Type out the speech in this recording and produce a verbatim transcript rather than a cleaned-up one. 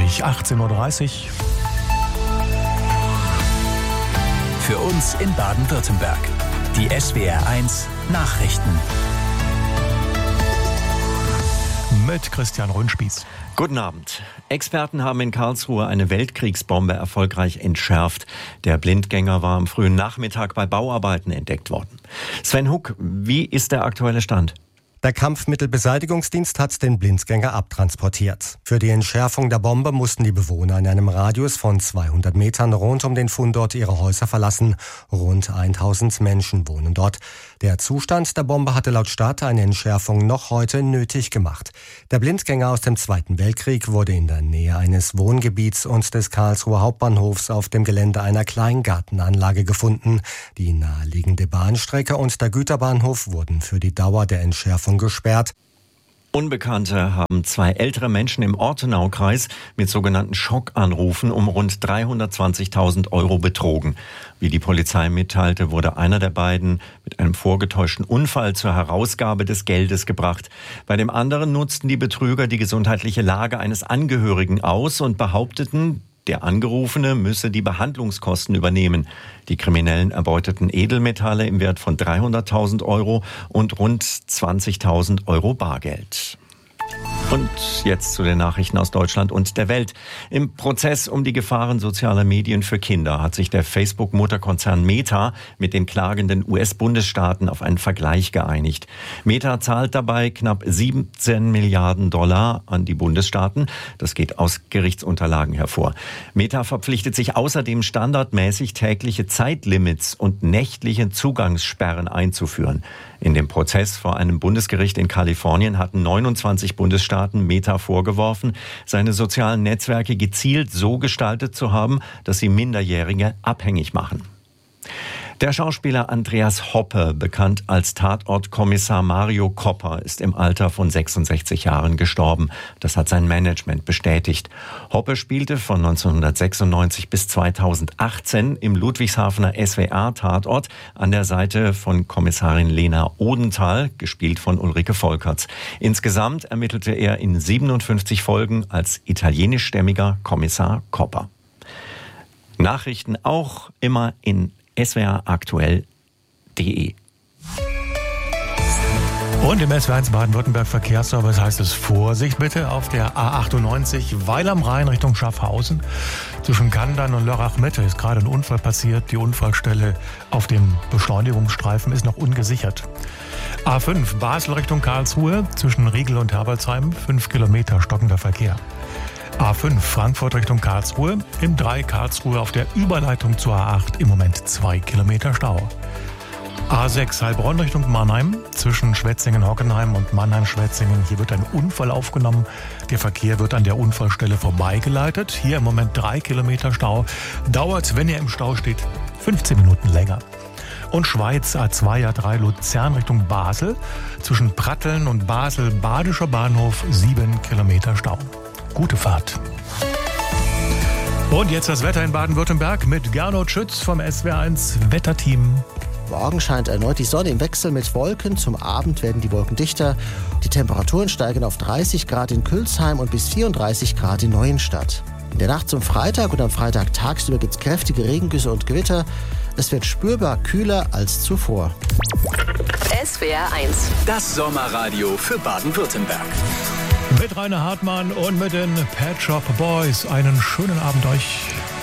pünktlich achtzehn Uhr dreißig. Für uns in Baden-Württemberg. Die S W R eins Nachrichten. Mit Christian Rundspieß. Guten Abend. Experten haben in Karlsruhe eine Weltkriegsbombe erfolgreich entschärft. Der Blindgänger war am frühen Nachmittag bei Bauarbeiten entdeckt worden. Sven Huck, wie ist der aktuelle Stand? Der Kampfmittelbeseitigungsdienst hat den Blindgänger abtransportiert. Für die Entschärfung der Bombe mussten die Bewohner in einem Radius von zweihundert Metern rund um den Fundort ihre Häuser verlassen. Rund tausend Menschen wohnen dort. Der Zustand der Bombe hatte laut Stadt eine Entschärfung noch heute nötig gemacht. Der Blindgänger aus dem Zweiten Weltkrieg wurde in der Nähe eines Wohngebiets und des Karlsruher Hauptbahnhofs auf dem Gelände einer Kleingartenanlage gefunden. Die naheliegende Bahnstrecke und der Güterbahnhof wurden für die Dauer der Entschärfung gesperrt. Unbekannte haben zwei ältere Menschen im Ortenaukreis mit sogenannten Schockanrufen um rund dreihundertzwanzigtausend Euro betrogen. Wie die Polizei mitteilte, wurde einer der beiden mit einem vorgetäuschten Unfall zur Herausgabe des Geldes gebracht. Bei dem anderen nutzten die Betrüger die gesundheitliche Lage eines Angehörigen aus und behaupteten, der Angerufene müsse die Behandlungskosten übernehmen. Die Kriminellen erbeuteten Edelmetalle im Wert von dreihunderttausend Euro und rund zwanzigtausend Euro Bargeld. Und jetzt zu den Nachrichten aus Deutschland und der Welt. Im Prozess um die Gefahren sozialer Medien für Kinder hat sich der Facebook-Mutterkonzern Meta mit den klagenden U S-Bundesstaaten auf einen Vergleich geeinigt. Meta zahlt dabei knapp siebzehn Milliarden Dollar an die Bundesstaaten. Das geht aus Gerichtsunterlagen hervor. Meta verpflichtet sich außerdem standardmäßig tägliche Zeitlimits und nächtliche Zugangssperren einzuführen. In dem Prozess vor einem Bundesgericht in Kalifornien hatten neunundzwanzig Bundesstaaten Meta vorgeworfen, seine sozialen Netzwerke gezielt so gestaltet zu haben, dass sie Minderjährige abhängig machen. Der Schauspieler Andreas Hoppe, bekannt als Tatortkommissar Mario Copper, ist im Alter von sechsundsechzig Jahren gestorben. Das hat sein Management bestätigt. Hoppe spielte von neunzehnhundertsechsundneunzig bis zweitausendachtzehn im Ludwigshafener S W R-Tatort an der Seite von Kommissarin Lena Odenthal, gespielt von Ulrike Volkerts. Insgesamt ermittelte er in siebenundfünfzig Folgen als italienischstämmiger Kommissar Copper. Nachrichten auch immer in S W R aktuell punkt de. Und im S W R eins Baden-Württemberg Verkehrsservice heißt es Vorsicht bitte auf der A achtundneunzig Weil am Rhein Richtung Schaffhausen. Zwischen Kandern und Lörrach-Mitte ist gerade ein Unfall passiert. Die Unfallstelle auf dem Beschleunigungsstreifen ist noch ungesichert. A fünf Basel Richtung Karlsruhe zwischen Riegel und Herbolzheim. Fünf Kilometer stockender Verkehr. A fünf Frankfurt Richtung Karlsruhe, im drei Karlsruhe auf der Überleitung zur A acht im Moment zwei Kilometer Stau. A sechs Heilbronn Richtung Mannheim, zwischen Schwetzingen-Hockenheim und Mannheim-Schwetzingen. Hier wird ein Unfall aufgenommen. Der Verkehr wird an der Unfallstelle vorbeigeleitet. Hier im Moment drei Kilometer Stau. Dauert, wenn ihr im Stau steht, fünfzehn Minuten länger. Und Schweiz A zwei A drei Luzern Richtung Basel, zwischen Pratteln und Basel Badischer Bahnhof sieben Kilometer Stau. Gute Fahrt. Und jetzt das Wetter in Baden-Württemberg mit Gernot Schütz vom S W R eins Wetterteam. Morgen scheint erneut die Sonne im Wechsel mit Wolken. Zum Abend werden die Wolken dichter. Die Temperaturen steigen auf dreißig Grad in Külsheim und bis vierunddreißig Grad in Neuenstadt. In der Nacht zum Freitag und am Freitag tagsüber gibt es kräftige Regengüsse und Gewitter. Es wird spürbar kühler als zuvor. S W R eins. Das Sommerradio für Baden-Württemberg. Mit Rainer Hartmann und mit den Pet Shop Boys. Einen schönen Abend euch.